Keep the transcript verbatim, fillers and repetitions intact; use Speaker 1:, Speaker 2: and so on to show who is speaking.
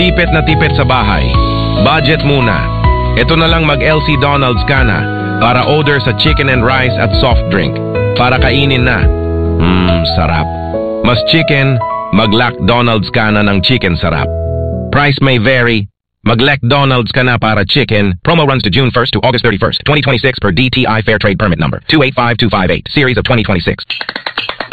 Speaker 1: tipit na tipit sa bahay. Budget muna. Ito na lang mag-L C Donald's ka na para order sa chicken and rice at soft drink. Para kainin na. Mmm, sarap. Mas chicken, mag-Lac Donald's ka na ng chicken sarap. Price may vary. Mag-Lac Donald's ka na para chicken. Promo runs to June first to August thirty-first, twenty twenty-six per D T I Fair Trade Permit number two eight five two five eight, series of twenty twenty-six.